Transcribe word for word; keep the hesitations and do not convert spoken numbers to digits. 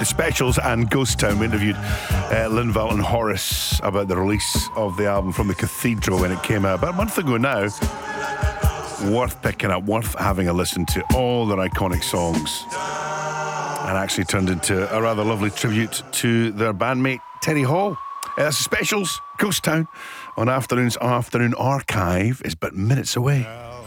The Specials and Ghost Town. We interviewed uh, Linval and Horace about the release of the album From the Cathedral when it came out about a month ago now. Worth picking up, worth having a listen to all their iconic songs. And actually turned into a rather lovely tribute to their bandmate Terry Hall. Uh, that's The Specials, Ghost Town, on Afternoon's Afternoon Archive is but minutes away.